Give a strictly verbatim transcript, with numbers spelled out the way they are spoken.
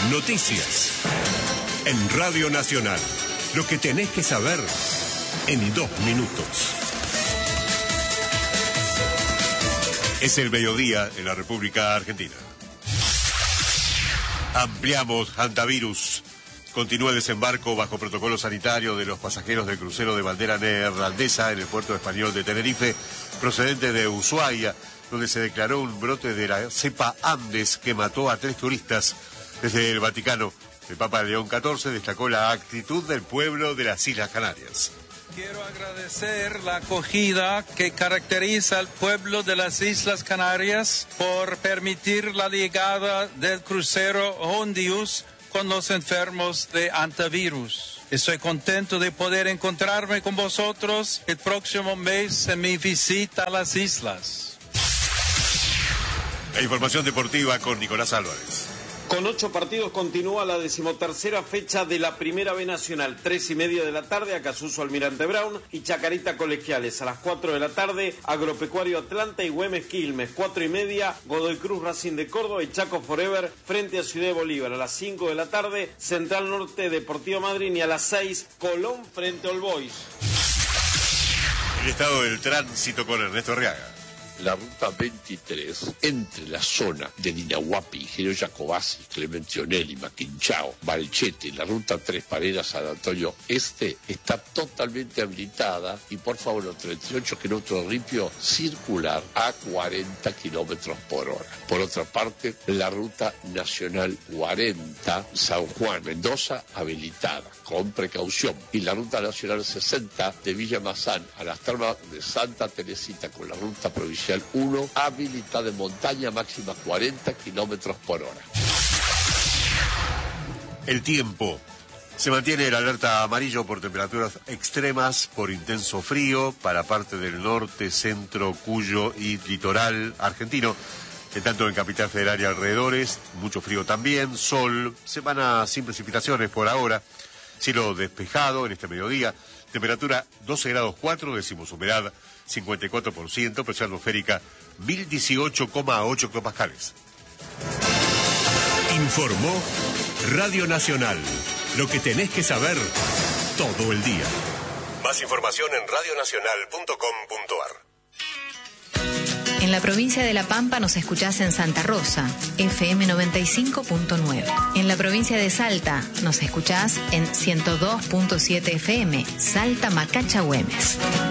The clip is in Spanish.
Noticias. En Radio Nacional. Lo que tenés que saber en dos minutos. Es el mediodía en la República Argentina. Ampliamos hantavirus. Continúa el desembarco bajo protocolo sanitario de los pasajeros del crucero de bandera neerlandesa en el puerto español de Tenerife, procedente de Ushuaia, donde se declaró un brote de la cepa Andes que mató a tres turistas. Desde el Vaticano, el Papa León catorce destacó la actitud del pueblo de las Islas Canarias. Quiero agradecer la acogida que caracteriza al pueblo de las Islas Canarias por permitir la llegada del crucero Hondius con los enfermos de hantavirus. Estoy contento de poder encontrarme con vosotros el próximo mes en mi visita a las islas. La información deportiva con Nicolás Álvarez. Con ocho partidos continúa la decimotercera fecha de la Primera B Nacional. Tres y media de la tarde, Acasuso Almirante Brown y Chacarita Colegiales. A las cuatro de la tarde, Agropecuario Atlanta y Güemes Quilmes. Cuatro y media, Godoy Cruz Racing de Córdoba y Chaco Forever frente a Ciudad de Bolívar. A las cinco de la tarde, Central Norte Deportivo Madryn y a las seis, Colón frente a All Boys. El estado del tránsito con Ernesto Arriaga. La ruta veintitrés, entre la zona de Dinahuapi, Ingeniero Jacobasi, Clemente Onelli, Maquinchao, Balchete y la ruta Tres Paredes San Antonio Este, está totalmente habilitada y por favor los treinta y ocho kilómetros de ripio circular a cuarenta kilómetros por hora. Por otra parte, la ruta nacional cuarenta, San Juan, Mendoza, habilitada, con precaución. Y la ruta nacional sesenta, de Villa Mazán a las termas de Santa Teresita, con la ruta provincial uno, habilitada de montaña, máxima cuarenta kilómetros por hora. El tiempo. Se mantiene el alerta amarillo por temperaturas extremas, por intenso frío para parte del norte, centro, Cuyo y litoral argentino. En tanto en Capital Federal y alrededores, mucho frío también, sol, semana sin precipitaciones por ahora, cielo despejado en este mediodía, temperatura doce grados cuatro, decimos humedad cincuenta y cuatro por ciento, presión atmosférica mil dieciocho coma ocho hectopascales. Informó Radio Nacional. Lo que tenés que saber todo el día. Más información en radio nacional punto com punto ar. En la provincia de La Pampa nos escuchás en Santa Rosa, F M noventa y cinco punto nueve. En la provincia de Salta nos escuchás en ciento dos punto siete F M, Salta Macacha Güemes.